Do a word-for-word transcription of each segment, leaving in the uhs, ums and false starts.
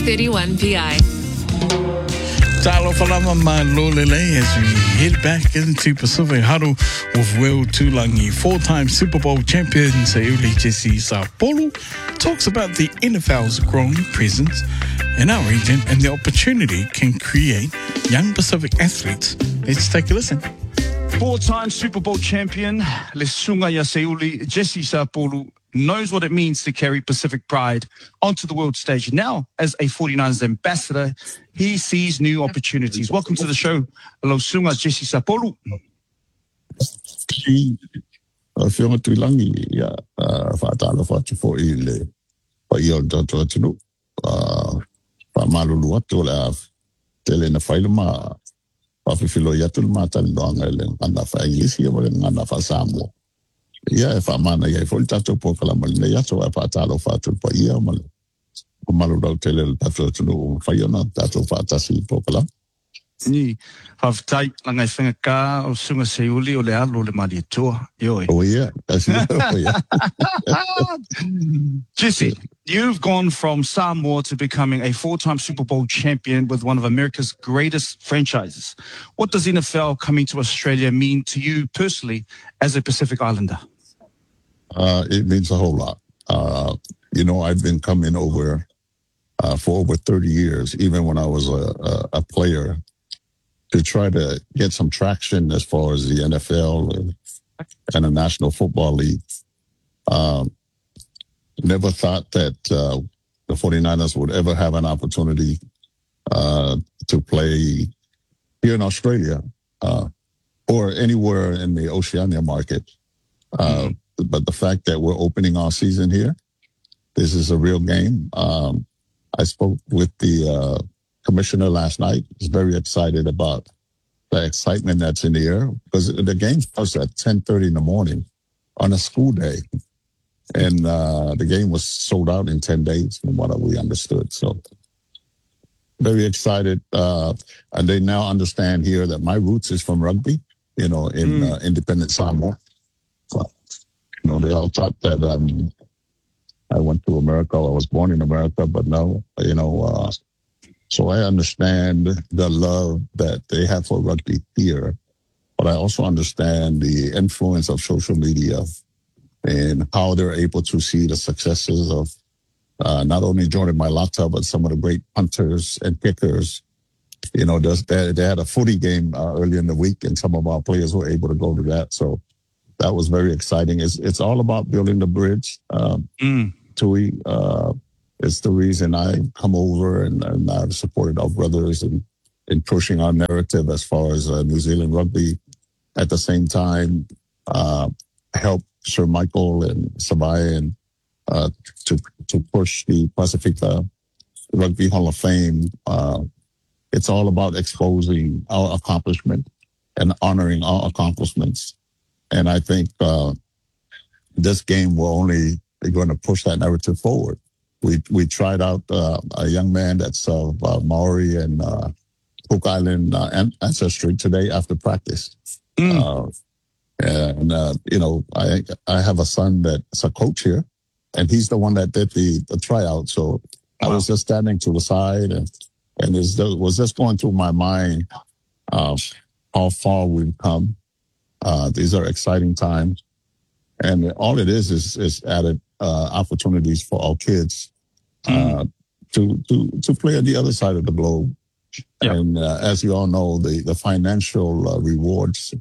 thirty-one P I. Talo Falama Malolele as we head back into Pacific Huddle with Will Tulangi, four-time Super Bowl champion Seuli Jesse Sapolu, talks about the N F L's growing presence in our region and the opportunity can create young Pacific athletes. Let's take a listen. Four-time Super Bowl champion Lesunga Seuli Jesse Sapolu knows what it means to carry Pacific pride onto the world stage. Now, as a forty-niners ambassador, he sees new opportunities. Welcome to the show, Lesunga Jesse Sapolu. Whionga tuilangi ia whaatalo whatu fo i le pa i o tato atinu. Pa malulu atu le a tele na whailuma pa whiwhilo i atu le mātani noanga le ngana wha Englisi e wale ngana wha Samoa. Ia e whamana ia e foli tato po kalamali ne iato e whaatalo whatu pa ia male. O malulu au tele le tato atinu whaiona tato whaatasi po kalam. Ni haftai langai whenga ka o sunga Seuli o le alo le mali toa. Ioi. Oh yeah, that's it. Oh yeah. Jesse, you've gone from Samoa to becoming a four-time Super Bowl champion with one of America's greatest franchises. What does N F L coming to Australia mean to you personally as a Pacific Islander? Uh, it means a whole lot. Uh, you know, I've been coming over uh, for over thirty years, even when I was a, a, a player, to try to get some traction as far as the N F L and, and the National Football League. Um, never thought that uh, the forty-niners would ever have an opportunity uh, to play here in Australia uh, or anywhere in the Oceania market. Uh, mm-hmm. But the fact that we're opening our season here, this is a real game. Um, I spoke with the uh, commissioner last night. He's very excited about the excitement that's in the air because the game starts at ten thirty in the morning on a school day. And uh, the game was sold out in ten days from what we understood. So very excited. Uh, and they now understand here that my roots is from rugby, you know, in mm. uh, independent Samoa. So, you know, they all thought that um, I went to America. I was born in America, but no, you know, uh, so I understand the love that they have for rugby here, but I also understand the influence of social media and how they're able to see the successes of uh, not only Jordan Mailata, but some of the great punters and kickers. You know, they, they had a footy game uh, earlier in the week, and some of our players were able to go to that. So that was very exciting. It's, it's all about building the bridge, um, mm. Tui. Uh, It's the reason I come over and, and I've supported our brothers in, in pushing our narrative as far as uh, New Zealand rugby. At the same time, uh, help Sir Michael and Sabai and uh, to to push the Pacifica Rugby Hall of Fame. Uh, it's all about exposing our accomplishment and honoring our accomplishments. And I think uh, this game will only be going to push that narrative forward. We we tried out uh, a young man that's of uh, Maori and uh, Cook Island uh, ancestry today after practice. Mm. Uh, and, uh, you know, I I have a son that's a coach here, and he's the one that did the, the tryout. So wow. I was just standing to the side, and, and it was just going through my mind uh, how far we've come. Uh, these are exciting times. And all it is is, is added uh, opportunities for our kids Uh, mm. to to to play on the other side of the globe. Yep. And uh, as you all know, the the financial uh, rewards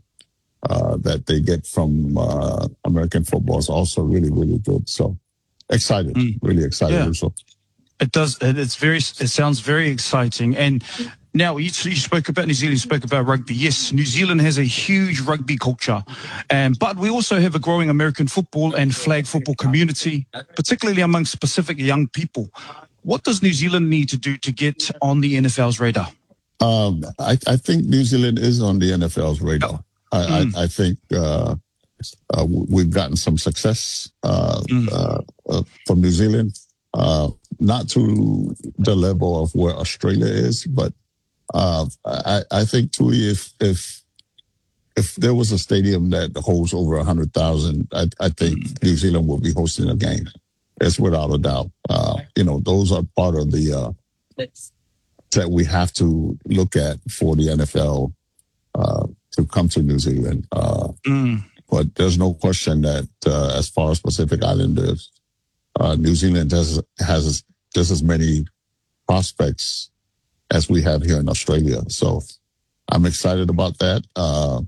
uh, that they get from uh, American football is also really really good. So excited, mm. really excited. Yeah. Also. It does. It's very. It sounds very exciting. And now you, you spoke about New Zealand. You spoke about rugby. Yes, New Zealand has a huge rugby culture, and but we also have a growing American football and flag football community, particularly amongst Pacific young people. What does New Zealand need to do to get on the N F L's radar? Um, I, I think New Zealand is on the N F L's radar. I, mm. I, I think uh, uh, we've gotten some success uh, mm. uh, uh, from New Zealand. Uh, not to the level of where Australia is, but uh, I, I think too, if if if there was a stadium that holds over a hundred thousand, I, I think mm. New Zealand will be hosting a game. It's without a doubt. Uh, you know, those are part of the uh, that we have to look at for the N F L uh, to come to New Zealand. Uh, Mm. but there's no question that uh, as far as Pacific Islanders, uh, New Zealand has, has just as many prospects as we have here in Australia. So I'm excited about that. Uh,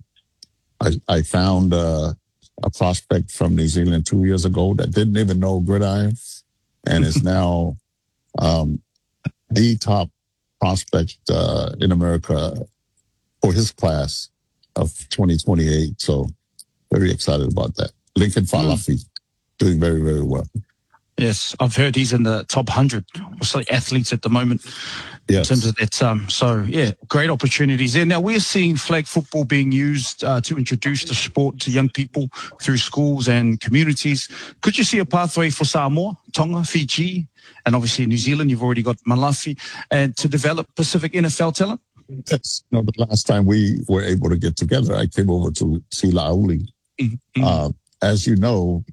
I, I found uh, a prospect from New Zealand two years ago that didn't even know gridiron and is now um, the top prospect uh, in America for his class of twenty twenty-eight. So very excited about that. Lincoln Falafi, mm. doing very, very well. Yes, I've heard he's in the top one hundred or so athletes at the moment. Yes. In terms of that, um, so yeah, great opportunities there. Now we're seeing flag football being used uh, to introduce the sport to young people through schools and communities. Could you see a pathway for Samoa, Tonga, Fiji, and obviously New Zealand? You've already got Malafi, and to develop Pacific N F L talent? Yes. You know, the last time we were able to get together, I came over to see Lauli. Mm-hmm. Uh, as you know,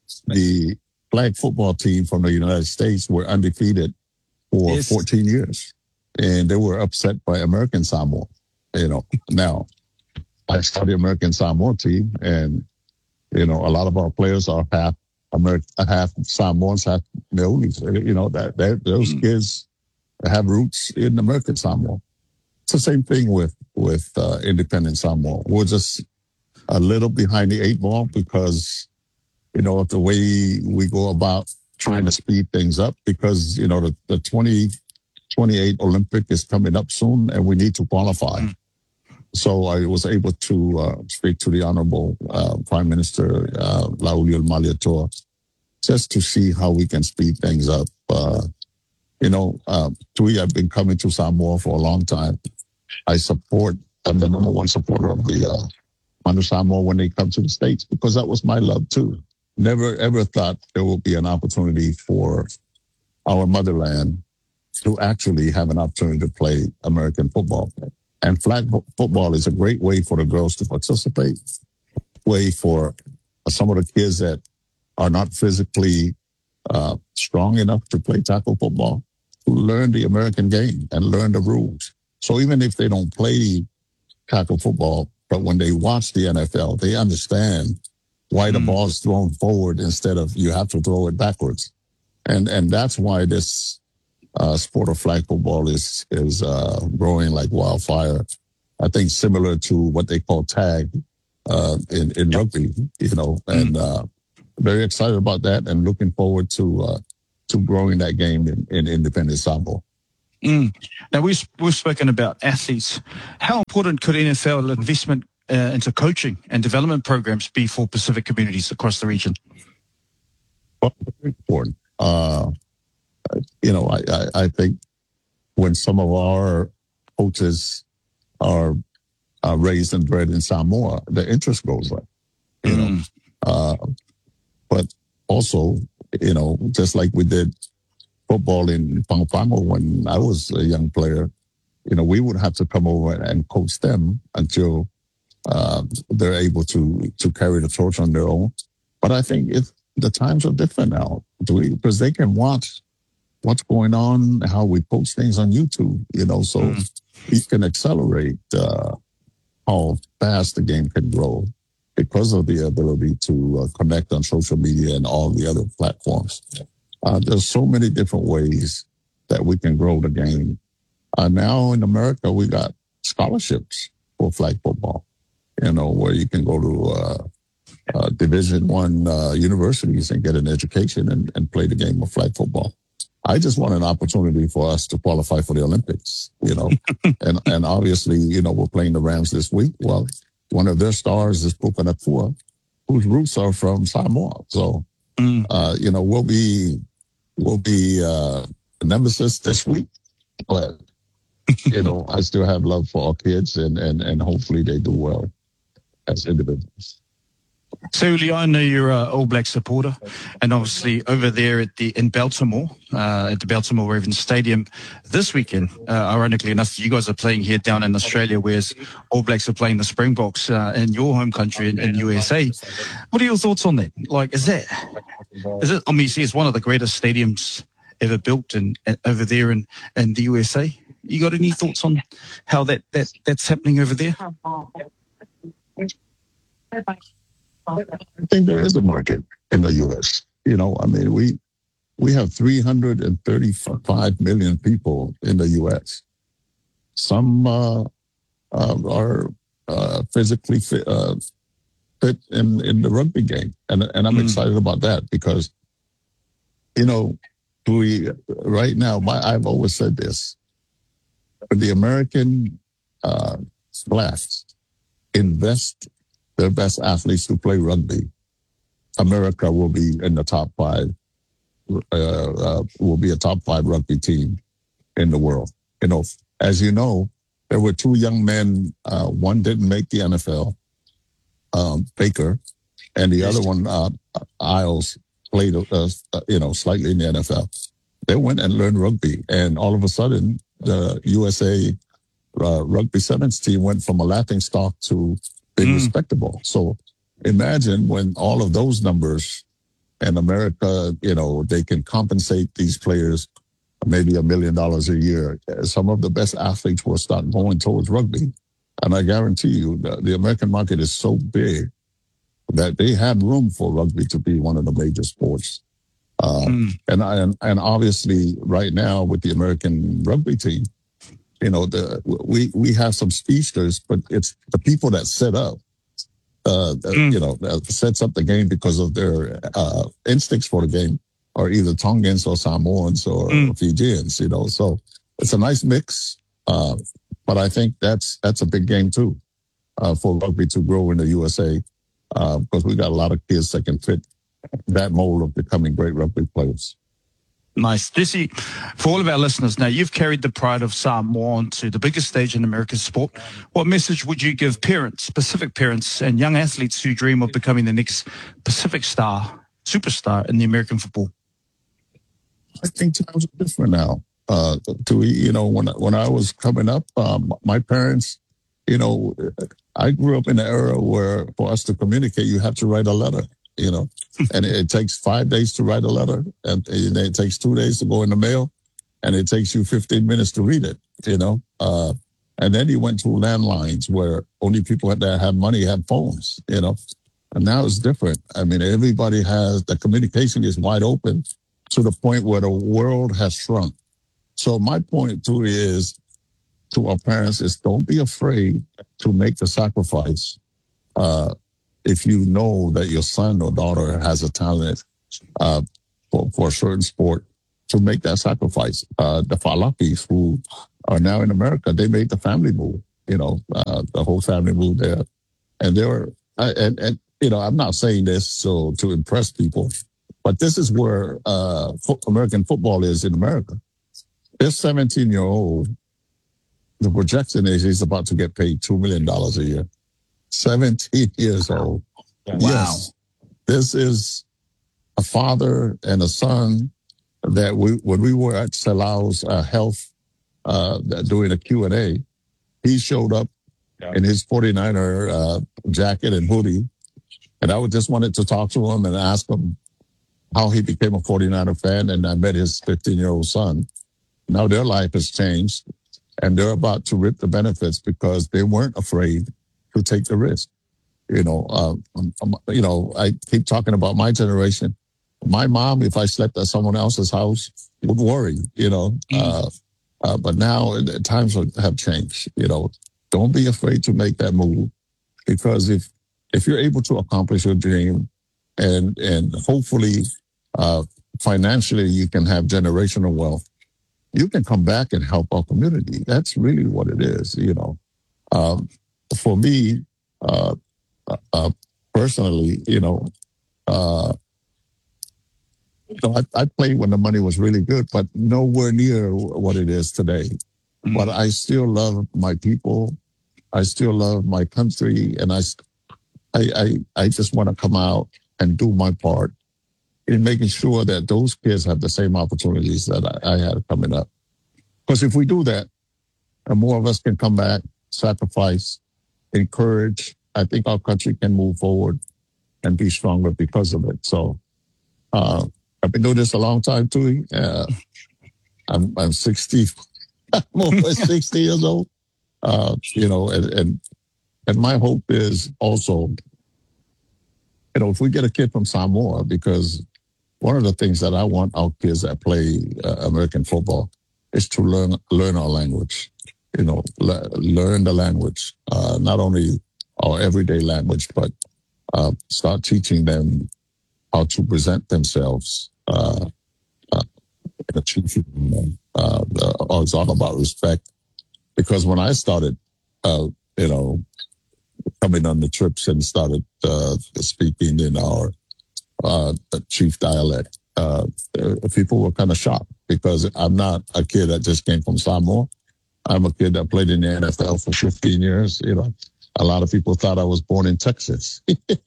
the flag football team from the United States were undefeated for yes. fourteen years. And they were upset by American Samoa. You know, now I started the American Samoa team, and you know, a lot of our players are half American, half Samoans, half Maoris. You know, that those mm. kids have roots in American Samoa. It's the same thing with with uh, independent Samoa. We're just a little behind the eight ball because you know of the way we go about trying to speed things up. Because you know the the twenty twenty-eight Olympic is coming up soon, and we need to qualify. Mm. So I was able to uh, speak to the Honorable uh, Prime Minister uh, Lauli Malietoa just to see how we can speed things up. Uh, you know, uh, Tui, I've been coming to Samoa for a long time. I support, I'm the number one supporter of the uh, Manu Samoa when they come to the States, because that was my love too. Never ever thought there would be an opportunity for our motherland to actually have an opportunity to play American football. And flag football is a great way for the girls to participate, way for some of the kids that are not physically uh, strong enough to play tackle football to learn the American game and learn the rules. So even if they don't play tackle football, but when they watch the N F L, they understand why the mm. ball is thrown forward instead of you have to throw it backwards. And and that's why this Uh, sport of flag football is is uh, growing like wildfire. I think similar to what they call tag uh, in in rugby, you know, and uh, very excited about that, and looking forward to uh, to growing that game in, in independent Samoa. Mm. Now we've we've spoken about athletes. How important could N F L investment uh, into coaching and development programs be for Pacific communities across the region? Well, very important. Uh, You know, I, I, I think when some of our coaches are, are raised and bred in Samoa, the interest goes up, you mm. know. Uh, but also, you know, just like we did football in Pagopago when I was a young player, you know, we would have to come over and coach them until uh, they're able to, to carry the torch on their own. But I think if the times are different now, because they can watch what's going on, how we post things on YouTube, you know, so mm. we can accelerate uh, how fast the game can grow because of the ability to uh, connect on social media and all the other platforms. Uh, there's so many different ways that we can grow the game. Uh, now in America, we got scholarships for flag football, you know, where you can go to uh, uh, Division One uh, universities and get an education and, and play the game of flag football. I just want an opportunity for us to qualify for the Olympics, you know, and and obviously, you know, we're playing the Rams this week. Well, one of their stars is Puka Nakua, whose roots are from Samoa. So, mm. uh, you know, we'll be we'll be uh, nemesis this week, but you know, I still have love for our kids, and and and hopefully they do well as individuals. So, Uli, I know you're an All Black supporter, and obviously over there at the in Baltimore, uh, at the Baltimore Ravens Stadium this weekend. Uh, ironically enough, you guys are playing here down in Australia, whereas All Blacks are playing the Springboks uh, in your home country in, in U S A. What are your thoughts on that? Like, is that is it? I mean, you see, it's one of the greatest stadiums ever built in, in over there in, in the U S A. You got any thoughts on how that, that that's happening over there? I think there is a market in the U S. You know, I mean, we we have three hundred thirty-five million people in the U S. Some uh, uh, are uh, physically fit, uh, fit in, in the rugby game, and and I'm mm. excited about that because, you know, we right now. My I've always said this: for the American uh, blacks invest their best athletes to play rugby, America will be in the top five. Uh, uh, will be a top five rugby team in the world. You know, as you know, there were two young men. Uh, one didn't make the N F L, um, Baker, and the other one, uh, Isles, played, uh, you know, slightly in the N F L. They went and learned rugby, and all of a sudden, the U S A uh, rugby sevens team went from a laughing stock to being mm. respectable. So imagine when all of those numbers. And America, you know, they can compensate these players maybe a million dollars a year. Some of the best athletes will start going towards rugby. And I guarantee you that the American market is so big that they have room for rugby to be one of the major sports. Uh, mm. and, and and obviously right now with the American rugby team, you know, the we, we have some speedsters, but it's the people that set up. Uh, mm. You know, uh, sets up the game because of their uh, instincts for the game are either Tongans or Samoans or mm. Fijians, you know. So it's a nice mix. Uh, but I think that's that's a big game, too, uh, for rugby to grow in the U S A uh, because we got a lot of kids that can fit that mold of becoming great rugby players. Nice. Jesse, for all of our listeners, now you've carried the pride of Samoa onto the biggest stage in American sport. What message would you give parents, Pacific parents, and young athletes who dream of becoming the next Pacific star, superstar in the American football? I think times are different now. Uh, to, you know, when, when I was coming up, um, my parents, you know, I grew up in an era where for us to communicate, you have to write a letter. You know, and it, it takes five days to write a letter, and, and it takes two days to go in the mail, and it takes you fifteen minutes to read it, you know. Uh, and then you went to landlines where only people that have money have phones, you know. And now it's different. I mean, everybody has, the communication is wide open to the point where the world has shrunk. So my point too is, to our parents, is don't be afraid to make the sacrifice. Uh, If you know that your son or daughter has a talent uh, for, for a certain sport, to make that sacrifice. Uh, the Falakis, who are now in America, they made the family move, you know, uh, the whole family moved there. And they were, uh, and, and, you know, I'm not saying this so to impress people, but this is where uh, fo- American football is in America. This seventeen-year-old, the projection is he's about to get paid two million dollars a year. seventeen years old. Wow. Yes. This is a father and a son that we, when we were at Salau's uh, health, uh, doing a Q and A, he showed up yeah. in his forty-niner uh, jacket and hoodie. And I just wanted to talk to him and ask him how he became a forty-niner fan. And I met his fifteen-year-old son. Now their life has changed and they're about to reap the benefits because they weren't afraid to take the risk. You know, uh, um, you know, I keep talking about my generation. My mom, if I slept at someone else's house, would worry, you know. Mm. Uh, uh, but now times have changed, you know. Don't be afraid to make that move because if if you're able to accomplish your dream and, and hopefully uh, financially you can have generational wealth, you can come back and help our community. That's really what it is, you know. Um, for me, uh, uh, personally, you know, uh, you know, I, I played when the money was really good, but nowhere near what it is today. Mm-hmm. But I still love my people. I still love my country. And I, I, I, I just want to come out and do my part in making sure that those kids have the same opportunities that I, I had coming up. Because if we do that, and more of us can come back, sacrifice, encourage, I think our country can move forward and be stronger because of it. So uh, I've been doing this a long time, too. Uh, I'm I'm sixty, I'm almost sixty years old. Uh, you know, and, and and my hope is also, you know, if we get a kid from Samoa, because one of the things that I want our kids that play uh, American football is to learn learn our language. You know, le- learn the language, uh, not only our everyday language, but uh, start teaching them how to present themselves. Uh, uh, in a chief, uh, uh, it's all about respect. Because when I started, uh, you know, coming on the trips and started uh, speaking in our uh, chief dialect, uh, people were kind of shocked because I'm not a kid that just came from Samoa. I'm a kid that played in the N F L for fifteen years. You know, a lot of people thought I was born in Texas.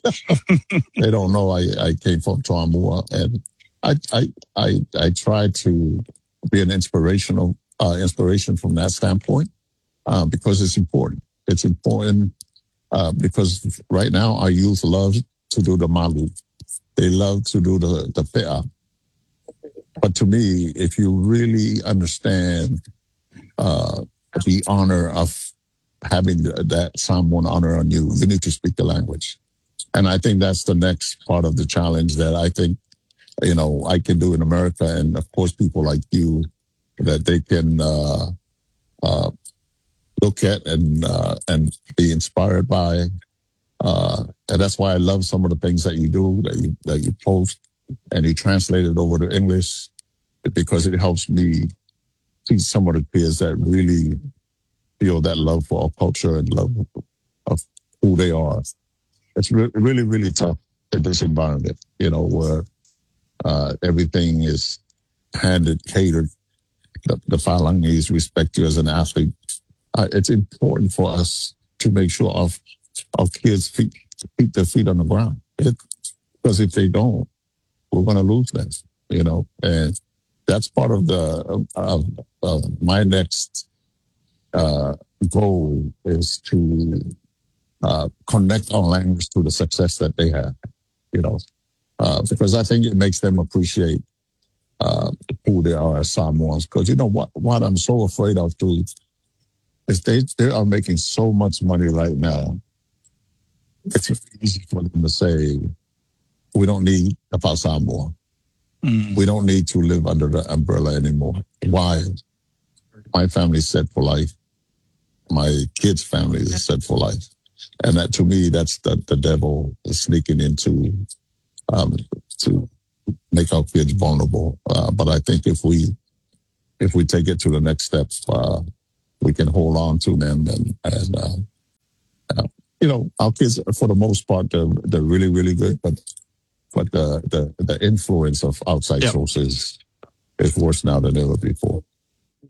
They don't know I, I came from Samoa, and I I I I try to be an inspirational uh, inspiration from that standpoint uh, because it's important. It's important uh, because right now our youth love to do the malu. They love to do the the pe'a. But to me, if you really understand uh, the honor of having that someone honor on you, you need to speak the language. And I think that's the next part of the challenge that I think, you know, I can do in America. And of course, people like you, that they can uh, uh, look at and uh, and be inspired by. Uh, and that's why I love some of the things that you do, that you, that you post, and you translate it over to English, because it helps me teach some of the kids that really feel that love for our culture and love of who they are. It's re- really, really tough in this environment, you know, where uh, everything is handed, catered. The, the Falangis respect you as an athlete. Uh, it's important for us to make sure our, our kids feet, keep their feet on the ground. It, because if they don't, we're going to lose them, you know. And that's part of the of, of my next uh, goal is to uh, connect our language to the success that they have, you know, uh, because I think it makes them appreciate uh, who they are as Samoans. Because you know what, what I'm so afraid of too is they they are making so much money right now. It's easy for them to say, we don't need about Samoa. Mm. We don't need to live under the umbrella anymore. Why? My family's set for life. My kids' family is set for life. And that, to me, that's the, the devil sneaking into um, to make our kids vulnerable. Uh, but I think if we if we take it to the next step, uh, we can hold on to them. And, and uh, uh, you know, our kids, for the most part, they're, they're really, really good. But but the the, the influence of outside Yep. sources is worse now than ever before.